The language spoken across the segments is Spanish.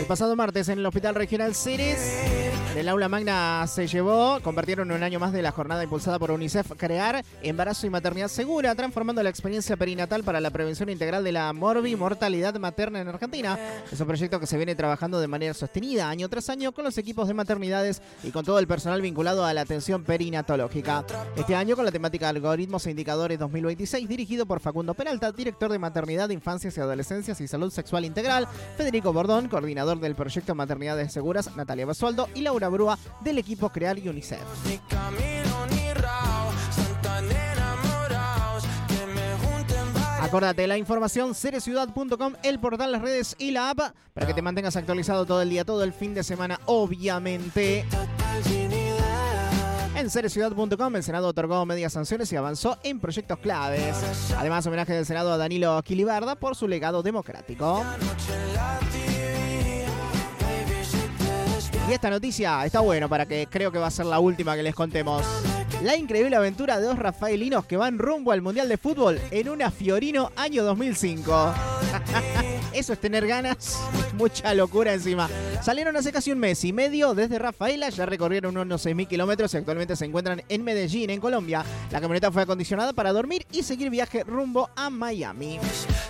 pasado martes en el Hospital Regional Ceres, en el aula magna se compartieron un año más de la jornada impulsada por UNICEF Crear Embarazo y Maternidad Segura, transformando la experiencia perinatal para la prevención integral de la mortalidad materna en Argentina. Es un proyecto que se viene trabajando de manera sostenida año tras año con los equipos de maternidades y con todo el personal vinculado a la atención perinatológica. Este año con la temática Algoritmos e Indicadores 2026, dirigido por Facundo Peralta, director de Maternidad, Infancias y Adolescencias y Salud Sexual Integral, Federico Bordón, coordinador del proyecto Maternidades Seguras, Natalia Basualdo y Laura Brúa del equipo Crear y UNICEF. Acordate, la información cereciudad.com, el portal, las redes y la app para que te mantengas actualizado todo el día, todo el fin de semana, obviamente. En cereciudad.com el Senado otorgó medias sanciones y avanzó en proyectos claves. Además, homenaje del Senado a Danilo Quilibarda por su legado democrático. Y esta noticia está bueno para que creo que va a ser la última que les contemos. La increíble aventura de dos rafaelinos que van rumbo al Mundial de Fútbol en una Fiorino año 2005. Eso es tener ganas, mucha locura encima. Salieron hace casi un mes y medio desde Rafaela, ya recorrieron unos 6.000 kilómetros y actualmente se encuentran en Medellín, en Colombia. La camioneta fue acondicionada para dormir y seguir viaje rumbo a Miami.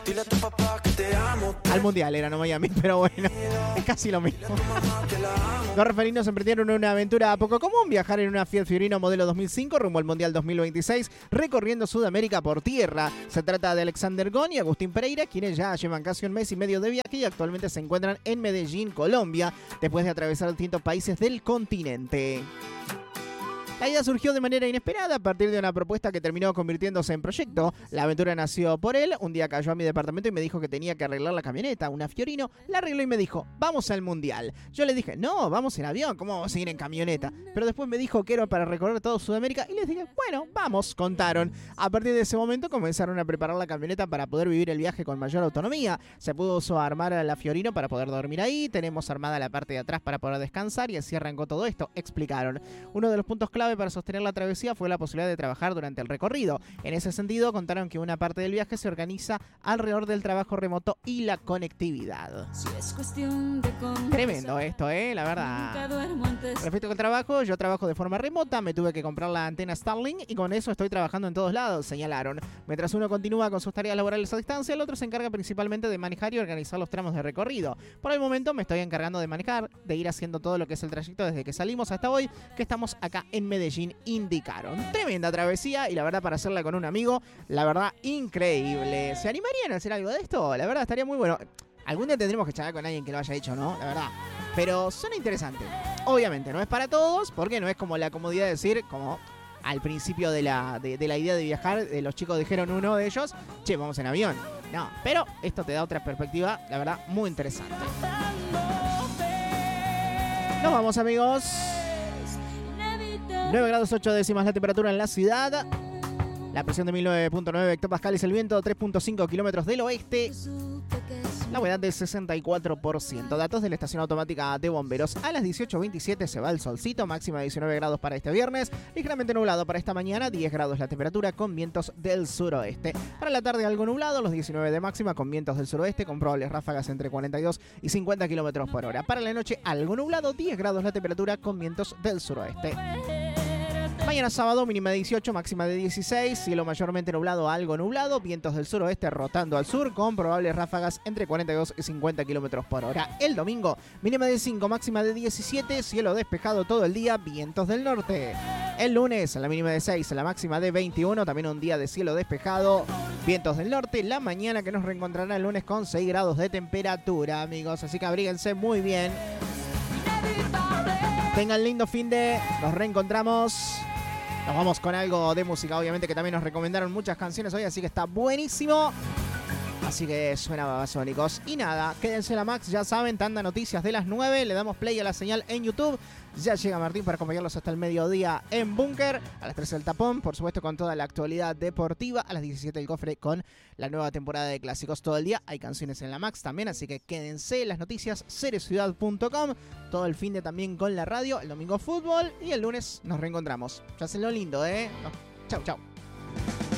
Al Mundial era, no Miami, pero bueno, es casi lo mismo. Los rafaelinos emprendieron una aventura poco común, viajar en una Fiat Fiorino modelo 2005 rumbo al Mundial 2026, recorriendo Sudamérica por tierra. Se trata de Alexander Gon y Agustín Pereira, quienes ya llevan casi un mes y medio de viaje y actualmente se encuentran en Medellín, Colombia, después de atravesar distintos países del continente. La idea surgió de manera inesperada a partir de una propuesta que terminó convirtiéndose en proyecto. La aventura nació por él. Un día cayó a mi departamento y me dijo que tenía que arreglar la camioneta, una Fiorino. La arregló y me dijo, vamos al Mundial. Yo le dije, no, vamos en avión, ¿cómo vamos a ir en camioneta? Pero después me dijo que era para recorrer todo Sudamérica y les dije, bueno, vamos, contaron. A partir de ese momento comenzaron a preparar la camioneta para poder vivir el viaje con mayor autonomía. Se puso a armar a la Fiorino para poder dormir ahí. Tenemos armada la parte de atrás para poder descansar y así arrancó todo esto, explicaron. Uno de los puntos clave para sostener la travesía fue la posibilidad de trabajar durante el recorrido. En ese sentido, contaron que una parte del viaje se organiza alrededor del trabajo remoto y la conectividad. Tremendo esto, la verdad. Respecto al trabajo, yo trabajo de forma remota, me tuve que comprar la antena Starlink y con eso estoy trabajando en todos lados, señalaron. Mientras uno continúa con sus tareas laborales a distancia, el otro se encarga principalmente de manejar y organizar los tramos de recorrido. Por el momento me estoy encargando de manejar, de ir haciendo todo lo que es el trayecto desde que salimos hasta hoy, que estamos acá en Medellín, indicaron. Tremenda travesía y la verdad para hacerla con un amigo, la verdad increíble. ¿Se animarían a hacer algo de esto? La verdad estaría muy bueno. Algún día tendremos que charlar con alguien que lo haya hecho, ¿no? La verdad. Pero suena interesante. Obviamente no es para todos, porque no es como la comodidad de decir, como al principio de la idea de viajar, los chicos dijeron uno de ellos, che, vamos en avión. No, pero esto te da otra perspectiva, la verdad, muy interesante. Nos vamos, amigos. 9 grados 8 décimas la temperatura en la ciudad. La presión de 1009.9 hectopascales, el viento 3.5 kilómetros del oeste. La humedad del 64%. Datos de la estación automática de bomberos. A las 18:27 se va el solcito. Máxima de 19 grados para este viernes. Ligeramente nublado para esta mañana. 10 grados la temperatura con vientos del suroeste. Para la tarde algo nublado. Los 19 de máxima con vientos del suroeste. Con probables ráfagas entre 42 y 50 kilómetros por hora. Para la noche algo nublado. 10 grados la temperatura con vientos del suroeste. Mañana sábado, mínima de 18, máxima de 16, cielo mayormente nublado a algo nublado, vientos del suroeste rotando al sur con probables ráfagas entre 42 y 50 kilómetros por hora. El domingo, mínima de 5, máxima de 17, cielo despejado todo el día, vientos del norte. El lunes, la mínima de 6, la máxima de 21, también un día de cielo despejado, vientos del norte. La mañana que nos reencontrará el lunes con 6 grados de temperatura, amigos, así que abríguense muy bien. Tengan lindo fin de, nos reencontramos. Nos vamos con algo de música, obviamente, que también nos recomendaron muchas canciones hoy, así que está buenísimo. Así que suena Babasónicos. Y nada, quédense la Max, ya saben, tanda noticias de las 9. Le damos play a la señal en YouTube. Ya llega Martín para acompañarlos hasta el mediodía en Búnker. A las 13 el tapón, por supuesto, con toda la actualidad deportiva. A las 17 el cofre con la nueva temporada de clásicos. Todo el día hay canciones en la Max también, así que quédense. Las noticias, cereciudad.com. Todo el fin de también con la radio. El domingo fútbol y el lunes nos reencontramos. Ya hacen lo lindo, ¿eh? No. Chau, chau.